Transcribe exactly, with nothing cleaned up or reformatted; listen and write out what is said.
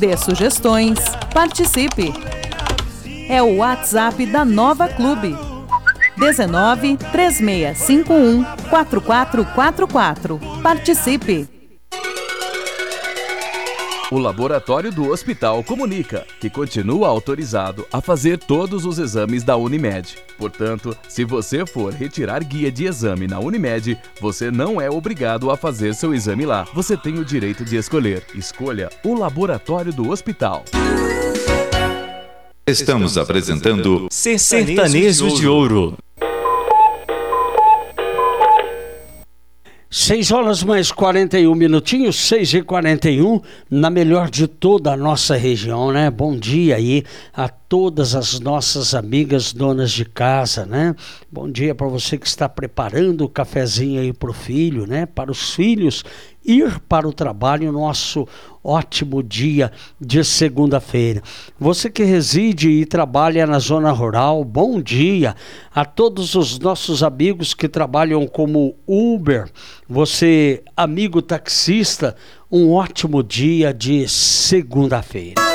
dê sugestões, participe. É o WhatsApp da Nova Clube. dezenove, três seis cinco um, quatro quatro quatro quatro. Participe! O Laboratório do Hospital comunica que continua autorizado a fazer todos os exames da Unimed. Portanto, se você for retirar guia de exame na Unimed, você não é obrigado a fazer seu exame lá. Você tem o direito de escolher. Escolha o Laboratório do Hospital. Estamos apresentando Sertanejo de Ouro. seis horas mais quarenta e um minutinhos, seis e quarenta e um, na melhor de toda a nossa região, né? Bom dia aí a todas as nossas amigas donas de casa, né? Bom dia para você que está preparando o cafezinho aí para o filho, né? Para os filhos ir para o trabalho, nosso ótimo dia de segunda-feira. Você que reside e trabalha na zona rural, bom dia a todos os nossos amigos que trabalham como Uber. Você, amigo taxista, um ótimo dia de segunda-feira.